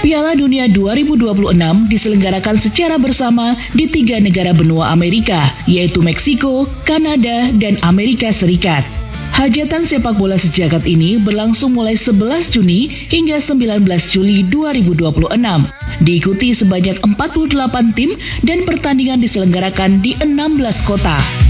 Piala Dunia 2026 diselenggarakan secara bersama di 3 negara benua Amerika, yaitu Meksiko, Kanada, dan Amerika Serikat. Hajatan sepak bola sejagat ini berlangsung mulai 11 Juni hingga 19 Juli 2026. Diikuti sebanyak 48 tim dan pertandingan diselenggarakan di 16 kota.